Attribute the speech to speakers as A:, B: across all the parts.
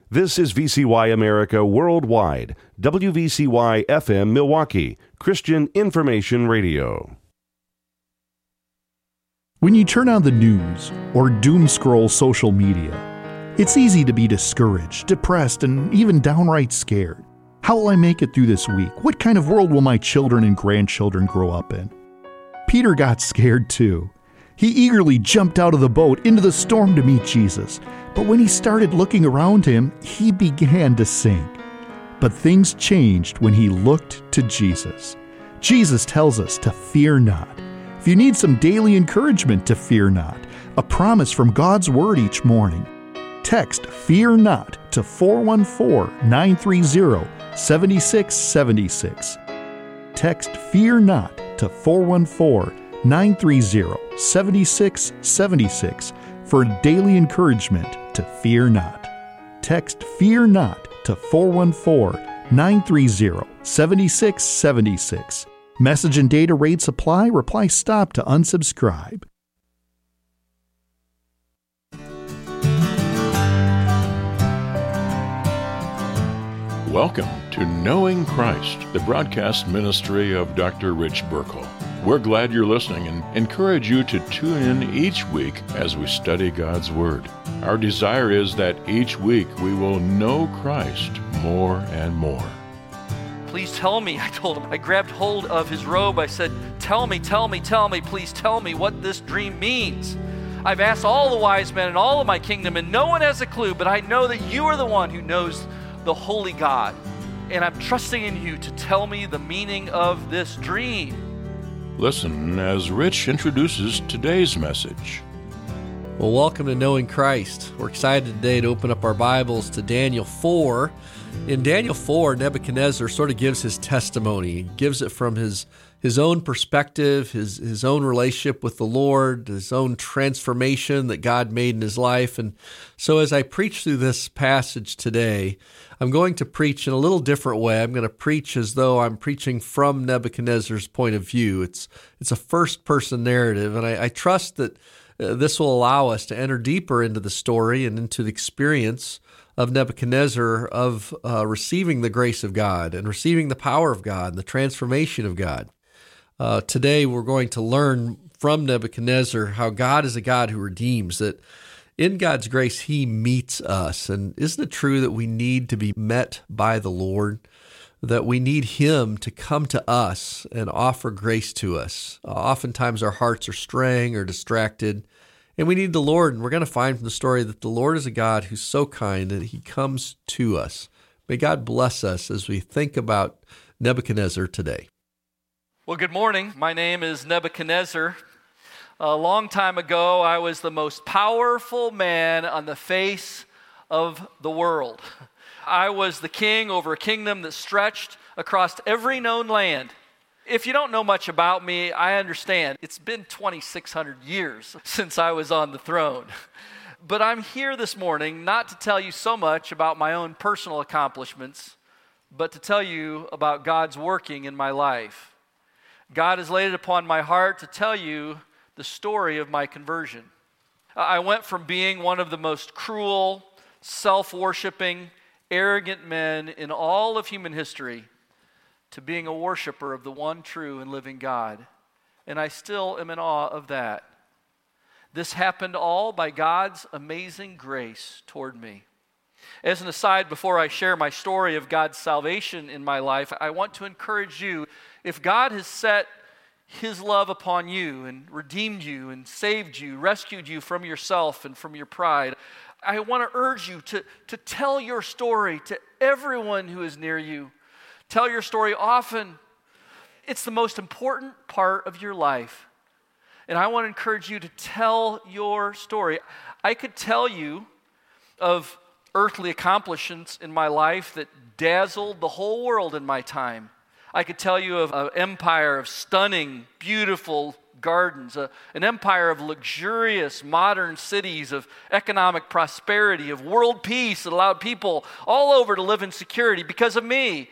A: This is VCY America Worldwide, WVCY FM Milwaukee, Christian Information Radio.
B: When you turn on the news or doom scroll social media, it's easy to be discouraged, depressed, and even downright scared. How will I make it through this week? What kind of world will my children and grandchildren grow up in? Peter got scared too. He eagerly jumped out of the boat into the storm to meet Jesus. But when he started looking around him, he began to sink. But things changed when he looked to Jesus. Jesus tells us to fear not. If you need some daily encouragement to fear not, a promise from God's Word each morning, text "Fear Not" to 414-930-7676. Text "Fear Not" to 414-930-7676 for daily encouragement to fear not. Text "Fear Not" to 414-930-7676. Message and data rates apply. Reply "Stop" to unsubscribe.
C: Welcome to Knowing Christ, the broadcast ministry of Dr. Rich Burkle. We're glad you're listening and encourage you to tune in each week as we study God's Word. Our desire is that each week we will know Christ more and more.
D: Please tell me, I told him. I grabbed hold of his robe. I said, tell me, please tell me what this dream means. I've asked all the wise men in all of my kingdom, and no one has a clue, but I know that you are the one who knows the holy God. And I'm trusting in you to tell me the meaning of this dream.
C: Listen as Rich introduces today's message.
E: Well, welcome to Knowing Christ. We're excited today to open up our Bibles to Daniel 4. In Daniel 4, Nebuchadnezzar sort of gives his testimony. He gives it from his own perspective, his own relationship with the Lord, his own transformation that God made in his life. And so as I preach through this passage today, I'm going to preach in a little different way. I'm going to preach as though I'm preaching from Nebuchadnezzar's point of view. It's a first-person narrative, and I trust that this will allow us to enter deeper into the story and into the experience of Nebuchadnezzar of receiving the grace of God and receiving the power of God and the transformation of God. Today we're going to learn from Nebuchadnezzar how God is a God who redeems, that in God's grace He meets us. And isn't it true that we need to be met by the Lord, that we need Him to come to us and offer grace to us? Oftentimes our hearts are straying or distracted, and we need the Lord. And we're going to find from the story that the Lord is a God who's so kind that He comes to us. May God bless us as we think about Nebuchadnezzar today.
D: Well, good morning. My name is Nebuchadnezzar. A long time ago, I was the most powerful man on the face of the world. I was the king over a kingdom that stretched across every known land. If you don't know much about me, I understand. It's been 2,600 years since I was on the throne. But I'm here this morning not to tell you so much about my own personal accomplishments, but to tell you about God's working in my life. God has laid it upon my heart to tell you the story of my conversion. I went from being one of the most cruel, self-worshiping, arrogant men in all of human history to being a worshiper of the one true and living God. And I still am in awe of that. This happened all by God's amazing grace toward me. As an aside, before I share my story of God's salvation in my life, I want to encourage you, if God has set His love upon you and redeemed you and saved you, rescued you from yourself and from your pride, I want to urge you to tell your story to everyone who is near you. Tell your story often. It's the most important part of your life. And I want to encourage you to tell your story. I could tell you of earthly accomplishments in my life that dazzled the whole world in my time. I could tell you of an empire of stunning, beautiful gardens, an empire of luxurious modern cities, of economic prosperity, of world peace that allowed people all over to live in security because of me.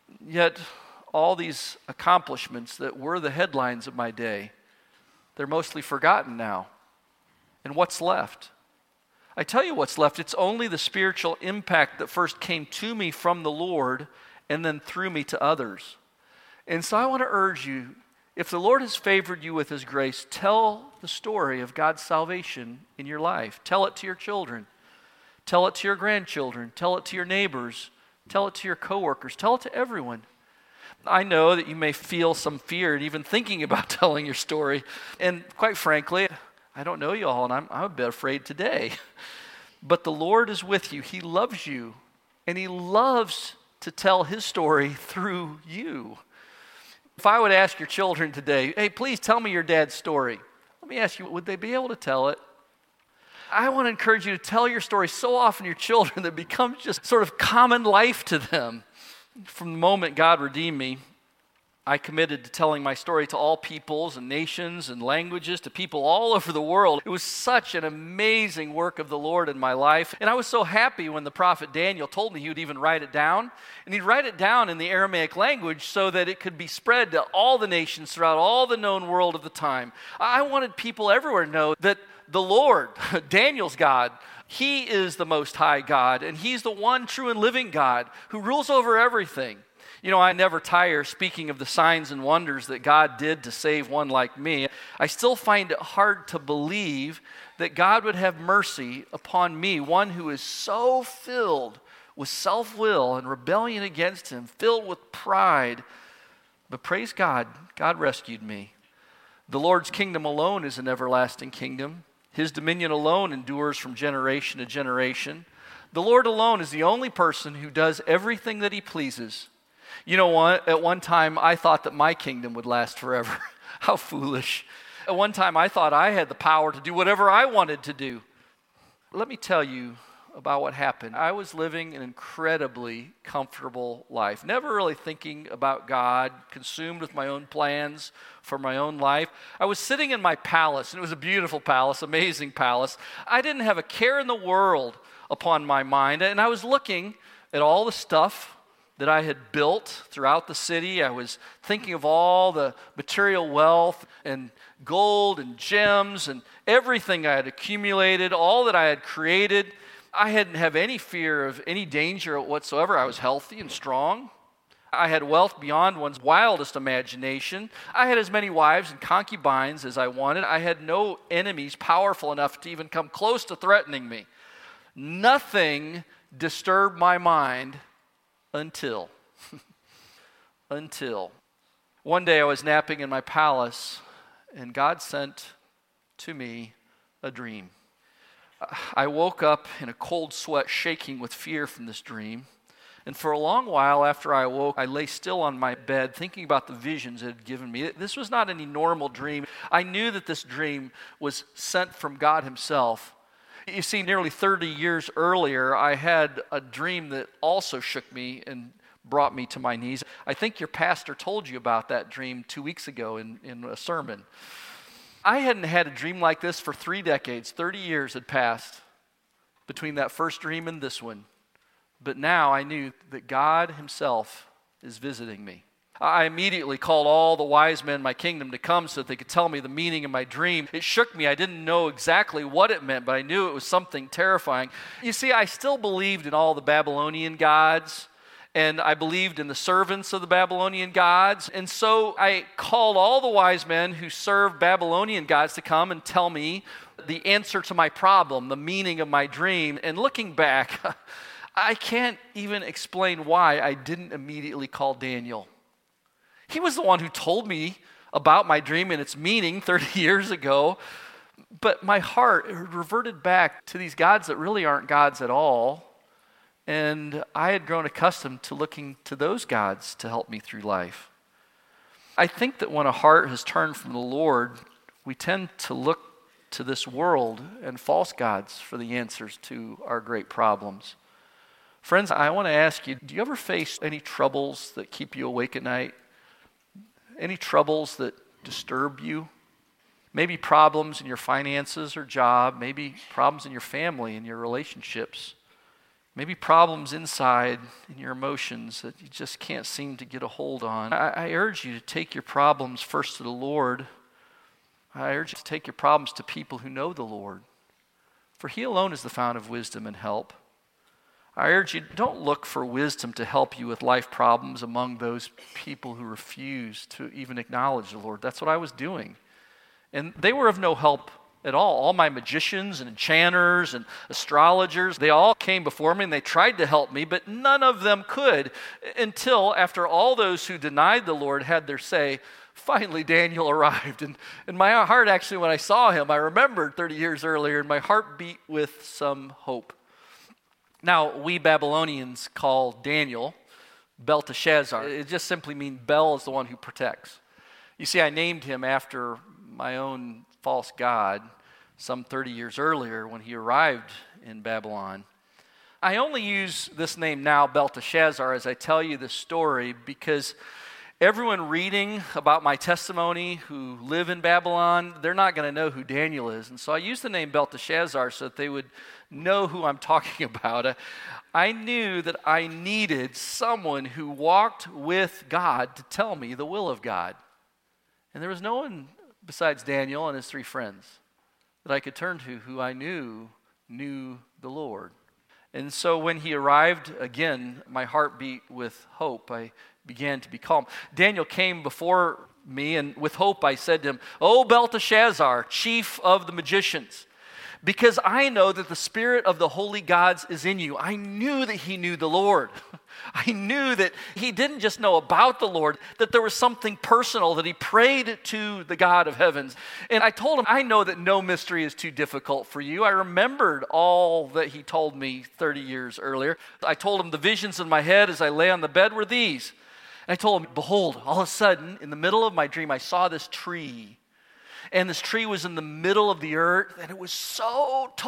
D: Yet all these accomplishments that were the headlines of my day, they're mostly forgotten now. And what's left? I tell you what's left. It's only the spiritual impact that first came to me from the Lord and then through me to others. And so I want to urge you, if the Lord has favored you with His grace, tell the story of God's salvation in your life. Tell it to your children. Tell it to your grandchildren. Tell it to your neighbors. Tell it to your coworkers. Tell it to everyone. I know that you may feel some fear in even thinking about telling your story. And quite frankly, I don't know you all, and I'm a bit afraid today. But the Lord is with you. He loves you, and He loves to tell His story through you. If I would ask your children today, hey, please tell me your dad's story. Let me ask you, would they be able to tell it? I want to encourage you to tell your story so often to your children that it becomes just sort of common life to them. From the moment God redeemed me, I committed to telling my story to all peoples and nations and languages, to people all over the world. It was such an amazing work of the Lord in my life. And I was so happy when the prophet Daniel told me he would even write it down. And he'd write it down in the Aramaic language so that it could be spread to all the nations throughout all the known world of the time. I wanted people everywhere to know that the Lord, Daniel's God, He is the Most High God, and He's the one true and living God who rules over everything. You know, I never tire speaking of the signs and wonders that God did to save one like me. I still find it hard to believe that God would have mercy upon me, one who is so filled with self-will and rebellion against Him, filled with pride. But praise God, God rescued me. The Lord's kingdom alone is an everlasting kingdom. His dominion alone endures from generation to generation. The Lord alone is the only person who does everything that He pleases. You know what? At one time, I thought that my kingdom would last forever. How foolish. At one time, I thought I had the power to do whatever I wanted to do. Let me tell you about what happened. I was living an incredibly comfortable life, never really thinking about God, consumed with my own plans for my own life. I was sitting in my palace, and it was a beautiful palace, amazing palace. I didn't have a care in the world upon my mind, and I was looking at all the stuff that I had built throughout the city. I was thinking of all the material wealth and gold and gems and everything I had accumulated, all that I had created. I didn't have any fear of any danger whatsoever. I was healthy and strong. I had wealth beyond one's wildest imagination. I had as many wives and concubines as I wanted. I had no enemies powerful enough to even come close to threatening me. Nothing disturbed my mind until one day I was napping in my palace, and God sent to me a dream. I woke up in a cold sweat, shaking with fear from this dream. And for a long while after I awoke, I lay still on my bed thinking about the visions it had given me. This was not any normal dream. I knew that this dream was sent from God Himself. You see, nearly 30 years earlier, I had a dream that also shook me and brought me to my knees. I think your pastor told you about that dream 2 weeks ago in a sermon. I hadn't had a dream like this for 3 decades. 30 years had passed between that first dream and this one. But now I knew that God Himself is visiting me. I immediately called all the wise men in my kingdom to come so that they could tell me the meaning of my dream. It shook me. I didn't know exactly what it meant, but I knew it was something terrifying. You see, I still believed in all the Babylonian gods, and I believed in the servants of the Babylonian gods. And so I called all the wise men who served Babylonian gods to come and tell me the answer to my problem, the meaning of my dream. And looking back, I can't even explain why I didn't immediately call Daniel. He was the one who told me about my dream and its meaning 30 years ago. But my heart reverted back to these gods that really aren't gods at all. And I had grown accustomed to looking to those gods to help me through life. I think that when a heart has turned from the Lord, we tend to look to this world and false gods for the answers to our great problems. Friends, I want to ask you, do you ever face any troubles that keep you awake at night? Any troubles that disturb you? Maybe problems in your finances or job, maybe problems in your family and your relationships, maybe problems inside in your emotions that you just can't seem to get a hold on. I urge you to take your problems first to the Lord. I urge you to take your problems to people who know the Lord. For he alone is the fount of wisdom and help. I urge you, don't look for wisdom to help you with life problems among those people who refuse to even acknowledge the Lord. That's what I was doing. And they were of no help at all. All my magicians and enchanters and astrologers, they all came before me and they tried to help me, but none of them could until after all those who denied the Lord had their say, finally Daniel arrived. And my heart actually, when I saw him, I remembered 30 years earlier, and my heart beat with some hope. Now, we Babylonians call Daniel Belteshazzar. It just simply means Bel is the one who protects. You see, I named him after my own false god some 30 years earlier when he arrived in Babylon. I only use this name now, Belteshazzar, as I tell you this story because everyone reading about my testimony who live in Babylon, they're not going to know who Daniel is. And so I use the name Belteshazzar so that they would know who I'm talking about. I knew that I needed someone who walked with God to tell me the will of God. And there was no one besides Daniel and his 3 friends that I could turn to who I knew the Lord. And so when he arrived, again, my heart beat with hope. I began to be calm. Daniel came before me, and with hope I said to him, "O Belteshazzar, chief of the magicians, because I know that the spirit of the holy gods is in you." I knew that he knew the Lord. I knew that he didn't just know about the Lord, that there was something personal, that he prayed to the God of heavens. And I told him, I know that no mystery is too difficult for you. I remembered all that he told me 30 years earlier. I told him the visions in my head as I lay on the bed were these. And I told him, behold, all of a sudden, in the middle of my dream, I saw this tree. And this tree was in the middle of the earth, and it was so